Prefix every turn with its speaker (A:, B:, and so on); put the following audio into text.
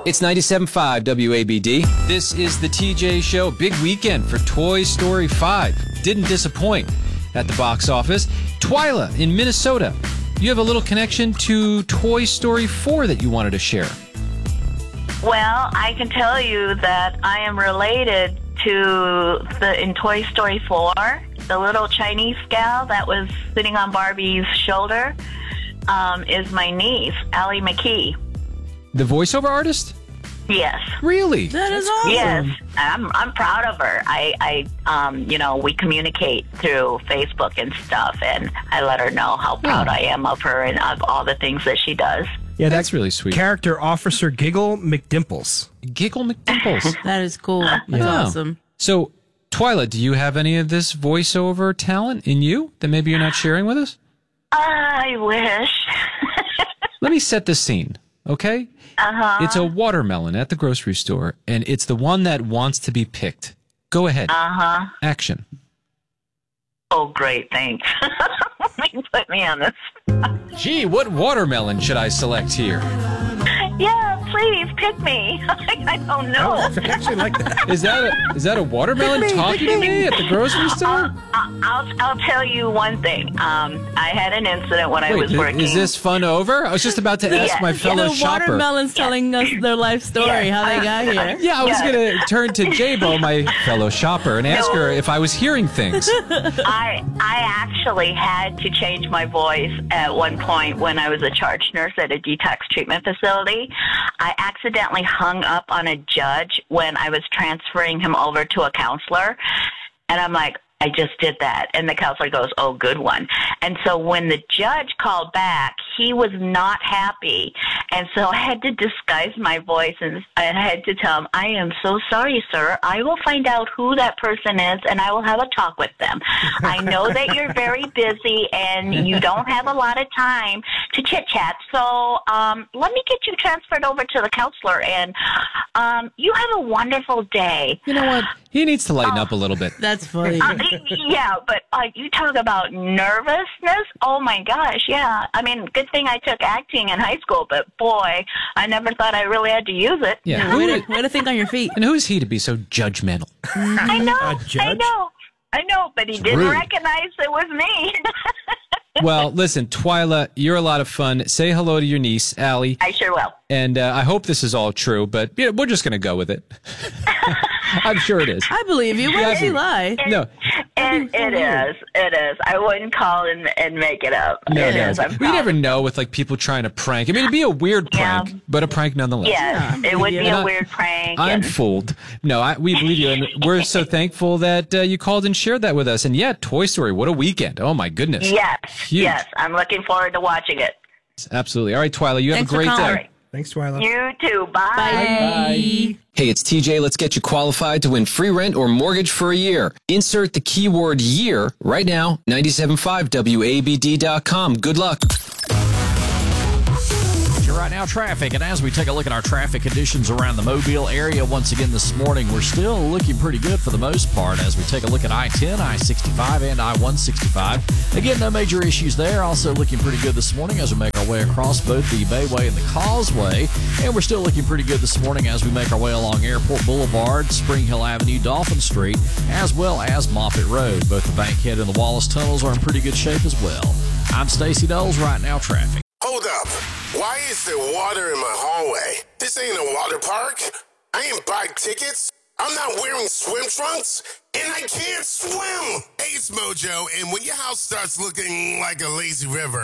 A: It's 97.5 WABD. This is the TJ Show. Big weekend for Toy Story 5. Didn't disappoint at the box office. Twyla in Minnesota. You have a little connection to Toy Story 4 that you wanted to share.
B: Well, I can tell you that I am related to in Toy Story 4, the little Chinese gal that was sitting on Barbie's shoulder is my niece, Ally McKee.
A: The voiceover artist?
B: Yes.
A: Really?
C: That is awesome.
B: Yes, I'm proud of her. We communicate through Facebook and stuff, and I let her know how proud I am of her and of all the things that she does.
D: Yeah,
A: that's really sweet.
D: Character Officer Giggle McDimples.
A: Giggle McDimples.
C: That is cool. That's awesome.
A: So, Twyla, do you have any of this voiceover talent in you that maybe you're not sharing with us?
B: I wish.
A: Let me set the scene, okay?
B: Uh-huh.
A: It's a watermelon at the grocery store, and it's the one that wants to be picked. Go ahead.
B: Uh-huh.
A: Action.
B: Oh, great, thanks. Put me on this.
A: Gee, what watermelon should I select here?
B: Yeah, please pick me. I don't know.
D: I actually like that.
A: Is that a watermelon talking to me at the grocery store?
B: I'll tell you one thing. I had an incident when I was working.
A: Is this fun over? I was just about to ask my fellow
C: The
A: shopper.
C: watermelon's telling us their life story, how they got here.
A: Yeah, I was going to turn to Jabo, my fellow shopper, and ask her if I was hearing things.
B: I actually had to change my voice at one point when I was a charge nurse at a detox treatment facility. I accidentally hung up on a judge when I was transferring him over to a counselor. And I'm like, I just did that. And the counselor goes, oh, good one. And so when the judge called back, he was not happy. And so I had to disguise my voice, and I had to tell him, I am so sorry, sir. I will find out who that person is, and I will have a talk with them. I know that you're very busy, and you don't have a lot of time to chit-chat. So let me get you transferred over to the counselor, and you have a wonderful day.
A: You know what? He needs to lighten up a little bit.
C: That's funny.
B: Yeah, but you talk about nervousness. Oh, my gosh, yeah. I mean, good thing I took acting in high school, but boy, I never thought I really had to use it.
A: Yeah.
C: Way to think on your feet.
A: And who is he to be so judgmental?
B: I know, but he didn't
A: rude.
B: recognize it was me.
A: Well, listen, Twyla, you're a lot of fun. Say hello to your niece, Allie.
B: I sure will.
A: And I hope this is all true, but we're just going to go with it. I'm sure it is.
C: I believe you. Why does he lie?
A: No.
B: And it is. I wouldn't call and make it up.
A: No,
B: it is. I'm
A: We
B: proud.
A: never know with like people trying to prank. I mean, it'd be a weird prank, but a prank nonetheless.
B: Yeah, it would be a weird prank.
A: I'm fooled. No, we believe you, and we're so thankful that you called and shared that with us. And yeah, Toy Story, what a weekend! Oh my goodness.
B: Yes,
A: Huge.
B: yes. I'm looking forward to watching it.
A: Absolutely. All right, Twyla, you have
C: Thanks
A: a
C: for
A: great
C: calling.
A: day.
D: Thanks, Twyla.
B: You too. Bye.
C: Bye.
A: Hey, it's TJ. Let's get you qualified to win free rent or mortgage for a year. Insert the keyword year right now, 97.5 WABD.com. Good luck.
E: Right now, traffic. And as we take a look at our traffic conditions around the Mobile area, once again this morning, we're still looking pretty good for the most part as we take a look at I-10, I-65, and I-165. Again, no major issues there. Also looking pretty good this morning as we make our way across both the Bayway and the Causeway. And we're still looking pretty good this morning as we make our way along Airport Boulevard, Spring Hill Avenue, Dolphin Street, as well as Moffett Road. Both the Bankhead and the Wallace tunnels are in pretty good shape as well. I'm Stacey Knowles. Right now, traffic.
F: Hold up. Why is there water in my hallway? This ain't a water park. I ain't buy tickets. I'm not wearing swim trunks, and I can't swim. Hey, it's Mojo, and when your house starts looking like a lazy river,